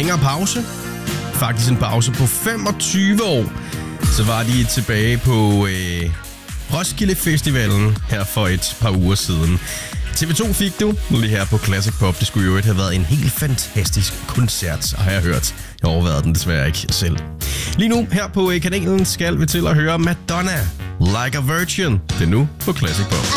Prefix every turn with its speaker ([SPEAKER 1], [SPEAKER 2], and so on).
[SPEAKER 1] længere pause. Faktisk en pause på 25 år. Så var de tilbage på Roskilde Festivalen her for et par uger siden. TV2 fik du lige her på Classic Pop. Det skulle jo have været en helt fantastisk koncert, har jeg hørt. Jeg overvejede den desværre ikke selv. Lige nu her på kanalen skal vi til at høre Madonna, Like a Virgin. Det er nu på Classic Pop.